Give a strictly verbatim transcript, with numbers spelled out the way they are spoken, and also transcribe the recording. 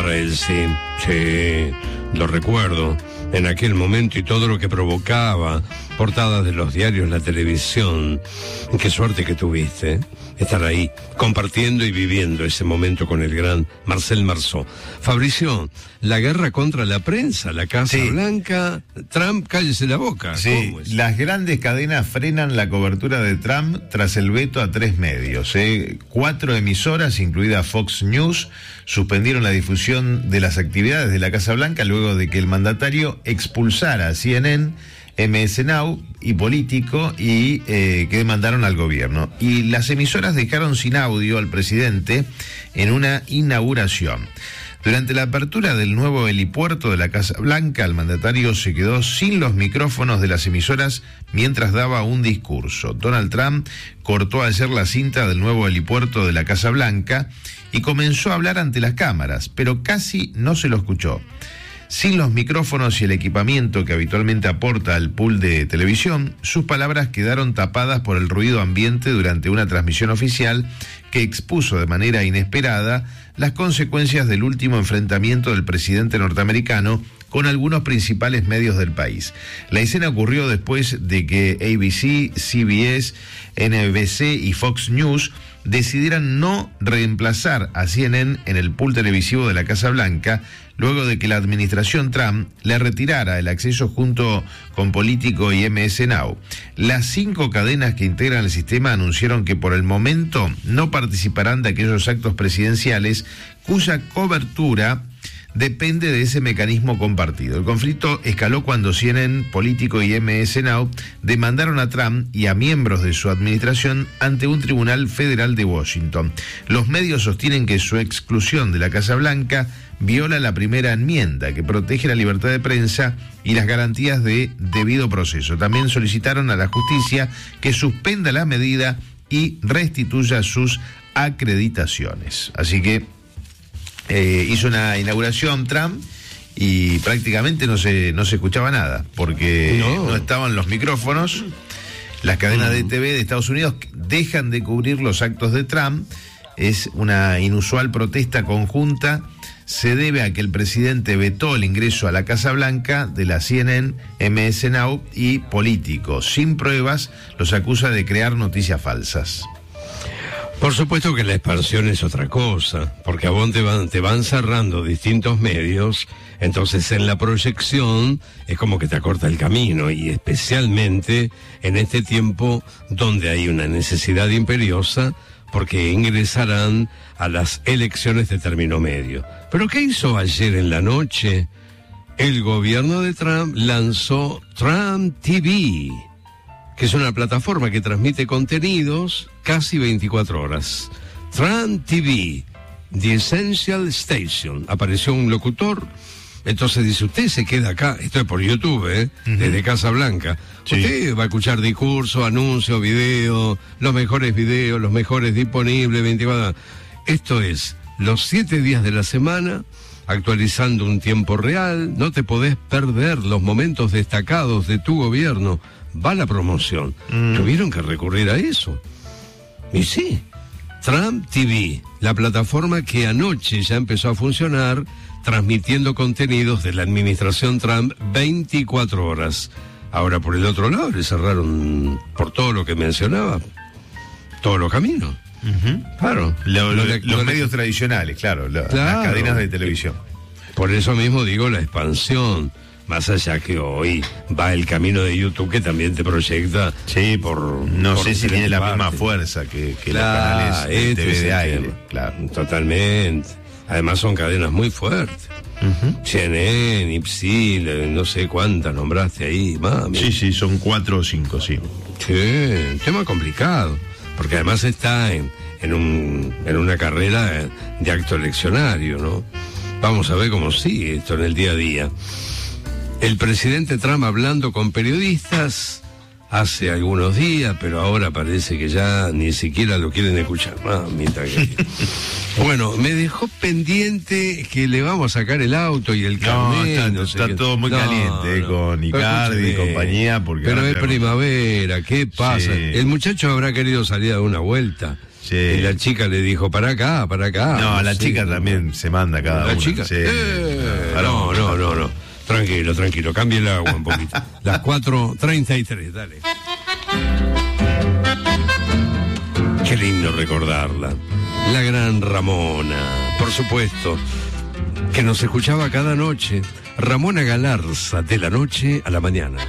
Él sí, sí, lo recuerdo, en aquel momento y todo lo que provocaba, portadas de los diarios, la televisión. Qué suerte que tuviste, ¿eh? Estar ahí, compartiendo y viviendo ese momento con el gran Marcel Marceau. Fabricio, la guerra contra la prensa, la Casa sí. Blanca, Trump, cállese la boca. Sí, las grandes cadenas frenan la cobertura de Trump tras el veto a tres medios. ¿eh? Cuatro emisoras, incluida Fox News, suspendieron la difusión de las actividades de la Casa Blanca luego de que el mandatario expulsara a C N N, M S Now y Político y eh, que demandaron al gobierno. Y las emisoras dejaron sin audio al presidente en una inauguración. Durante la apertura del nuevo helipuerto de la Casa Blanca, el mandatario se quedó sin los micrófonos de las emisoras mientras daba un discurso. Donald Trump cortó ayer la cinta del nuevo helipuerto de la Casa Blanca y comenzó a hablar ante las cámaras, pero casi no se lo escuchó. Sin los micrófonos y el equipamiento que habitualmente aporta al pool de televisión, sus palabras quedaron tapadas por el ruido ambiente durante una transmisión oficial que expuso de manera inesperada las consecuencias del último enfrentamiento del presidente norteamericano con algunos principales medios del país. La escena ocurrió después de que A B C, C B S, N B C y Fox News decidieran no reemplazar a C N N en el pool televisivo de la Casa Blanca, luego de que la administración Trump le retirara el acceso junto con Político y M S Now. Las cinco cadenas que integran el sistema anunciaron que por el momento no participarán de aquellos actos presidenciales cuya cobertura depende de ese mecanismo compartido. El conflicto escaló cuando C N N, Político y M S Now demandaron a Trump y a miembros de su administración ante un tribunal federal de Washington. Los medios sostienen que su exclusión de la Casa Blanca viola la primera enmienda que protege la libertad de prensa y las garantías de debido proceso. También solicitaron a la justicia que suspenda la medida y restituya sus acreditaciones. Así que eh, hizo una inauguración Trump y prácticamente no se, no se escuchaba nada, porque no, no estaban los micrófonos. Las cadenas de T V de Estados Unidos dejan de cubrir los actos de Trump. Es una inusual protesta conjunta. Se debe a que el presidente vetó el ingreso a la Casa Blanca de la C N N, M S Now y Político. Sin pruebas, los acusa de crear noticias falsas. Por supuesto que la expansión es otra cosa, porque a vos te van, te van cerrando distintos medios, entonces en la proyección es como que te acorta el camino, y especialmente en este tiempo donde hay una necesidad imperiosa, porque ingresarán a las elecciones de término medio. ¿Pero qué hizo ayer en la noche? El gobierno de Trump lanzó Trump T V, que es una plataforma que transmite contenidos casi veinticuatro horas. Trump T V, The Essential Station. Apareció un locutor, entonces dice, usted se queda acá, esto es por YouTube, ¿eh? Uh-huh. Desde Casa Blanca. Sí. Usted va a escuchar discurso, anuncio, video, los mejores videos, los mejores disponibles, veinticuatro horas. Esto es los siete días de la semana, actualizando un tiempo real. No te podés perder los momentos destacados de tu gobierno. Va la promoción. Mm. Tuvieron que recurrir a eso. Y sí, Trump T V, la plataforma que anoche ya empezó a funcionar, transmitiendo contenidos de la administración Trump veinticuatro horas. Ahora, por el otro lado, le cerraron, por todo lo que mencionaba, todos los caminos. Uh-huh. Claro. Lo, lo, lo, los lo, medios tradicionales, claro, lo, claro, las cadenas de televisión. Por eso mismo digo la expansión. Más allá que hoy va el camino de YouTube, que también te proyecta. Sí, por no por sé si tiene la parte. misma fuerza que, que claro, los canales de este T V de aire. Claro. Totalmente. Además son cadenas muy fuertes. Uh-huh. C N N, I P S I, no sé cuántas nombraste ahí, mami. Sí, sí, son cuatro o cinco, sí. Sí, tema complicado. Porque además está en, en, un, en una carrera de acto eleccionario, ¿no? Vamos a ver cómo sigue esto en el día a día. El presidente Trump hablando con periodistas hace algunos días, pero ahora parece que ya ni siquiera lo quieren escuchar. Mamita que... Bueno, me dejó pendiente que le vamos a sacar el auto y el carnet. No, está, no sé está qué... todo muy no, caliente no. con Icardi y compañía. Porque pero es primavera, ¿qué pasa? Sí. El muchacho habrá querido salir a dar una vuelta. Sí. Y la chica le dijo, para acá, para acá. No, la sí, chica no, también se manda cada ¿La una. chica? Sí. Eh, no, no, no, no. Tranquilo, tranquilo, cambie el agua un poquito. Las cuatro treinta y tres, dale. Qué lindo recordarla. La gran Ramona, por supuesto, que nos escuchaba cada noche. Ramona Galarza, de la noche a la mañana.